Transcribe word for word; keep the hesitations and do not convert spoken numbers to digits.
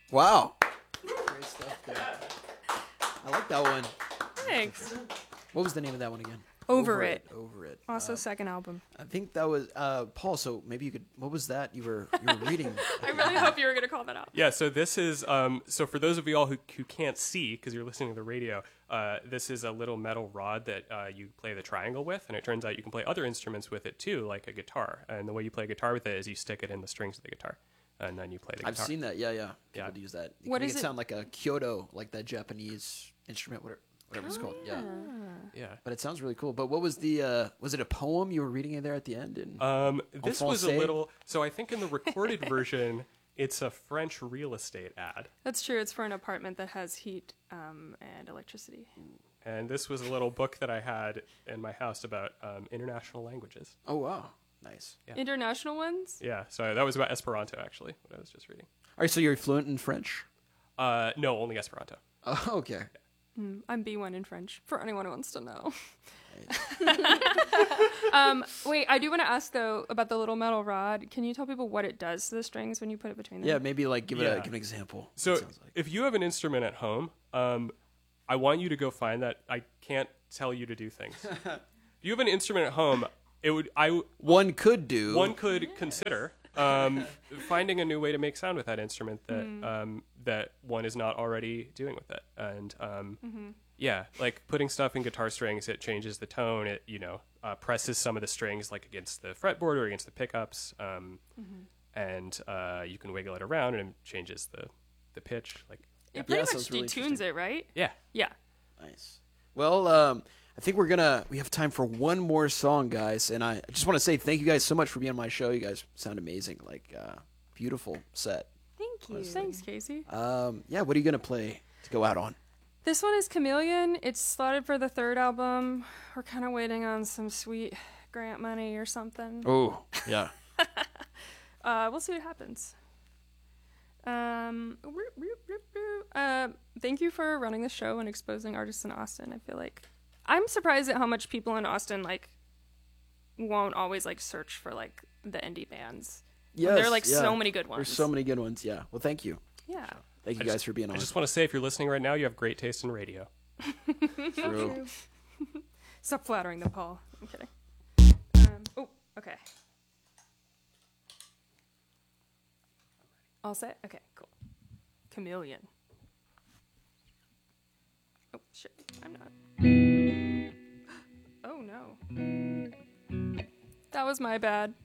Wow. Great stuff there. I like that one. Thanks. What was the name of that one again? Over, Over It. it. Over It. Also, uh, second album. I think that was uh, Paul. So maybe you could. What was that you were you were reading? I really hope you were going to call that out. Yeah. So this is um. So for those of you all who who can't see because you're listening to the radio, uh, this is a little metal rod that uh, you play the triangle with, and it turns out you can play other instruments with it too, like a guitar. And the way you play a guitar with it is you stick it in the strings of the guitar, and then you play the guitar. I've seen that. Yeah, yeah. People Yeah. use that. You What can make is it it? sound like a Kyoto, like that Japanese instrument, whatever, whatever it's called. Yeah. Yeah. But it sounds really cool. But what was the? Uh, was it a poem you were reading in there at the end? And Um, this was a français? little. So I think in the recorded version, it's a French real estate ad, That's true. It's for an apartment that has heat um, and electricity. and this was a little book that I had in my house about um, international languages. oh wow, nice. Yeah. International ones? Yeah. So that was about Esperanto actually. What I was just reading. All right, so you're fluent in French? Uh, no, only Esperanto. Oh, okay. Mm, I'm B one in French, for anyone who wants to know. um, wait, I do want to ask, though, about the little metal rod. Can you tell people what it does to the strings when you put it between them? Yeah, maybe like give it a, Yeah. give an example. So it sounds like. if you have an instrument at home, um, I want you to go find that. I can't tell you to do things. If you have an instrument at home, it would I One could do. one could consider um, finding a new way to make sound with that instrument that Hmm. um, that one is not already doing with it. And um, Mm-hmm. yeah, like putting stuff in guitar strings, it changes the tone. It you know uh, presses some of the strings like against the fretboard or against the pickups, um, Mm-hmm. and uh, you can wiggle it around and it changes the the pitch. Like It pretty Yeah, much sounds really detunes interesting. it, right? yeah. Yeah. Nice. Well, um, I think we're gonna we have time for one more song, guys, and I just want to say thank you guys so much for being on my show. You guys sound amazing, like uh, beautiful set. Thank you. Thanks, Casey. Um, yeah, what are you gonna play to go out on? This one is Chameleon. It's slotted for the third album. We're kind of waiting on some sweet grant money or something. Oh, yeah. Uh, we'll see what happens. Um, uh, thank you for running the show and exposing artists in Austin. I feel like I'm surprised at how much people in Austin like won't always like search for like the indie bands. Yes, there are like yeah. so many good ones. There's so many good ones. Yeah. Well, thank you. Yeah. Thank you I guys just- for being on. I just want to say, if you're listening right now, you have great taste in radio. True. Stop flattering them, Paul. I'm kidding. Um, oh, okay. All set? Okay, cool. Chameleon. Oh, shit. I'm not. Oh, no. That was my bad.